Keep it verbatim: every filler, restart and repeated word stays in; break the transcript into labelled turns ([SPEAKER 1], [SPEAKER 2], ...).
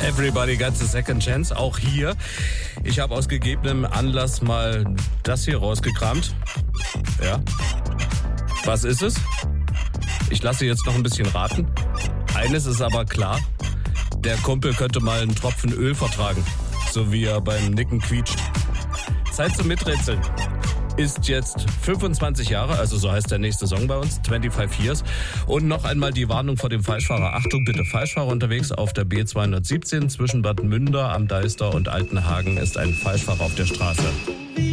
[SPEAKER 1] Everybody gets a second chance, auch hier. Ich habe aus gegebenem Anlass mal das hier rausgekramt. Ja. Was ist es? Ich lasse jetzt noch ein bisschen raten. Eines ist aber klar, der Kumpel könnte mal einen Tropfen Öl vertragen, so wie er beim Nicken quietscht. Zeit zum Miträtseln. Ist jetzt fünfundzwanzig Jahre, also so heißt der nächste Song bei uns, fünfundzwanzig Years. Und noch einmal die Warnung vor dem Falschfahrer. Achtung, bitte Falschfahrer unterwegs auf der B zweihundertsiebzehn zwischen Bad Münder am Deister und Altenhagen ist ein Falschfahrer auf der Straße.